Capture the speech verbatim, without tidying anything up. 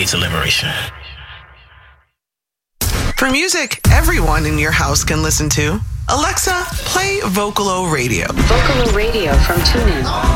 to liberation. For music everyone in your house can listen to, Alexa, play Vocalo Radio. Vocalo Radio from TuneIn.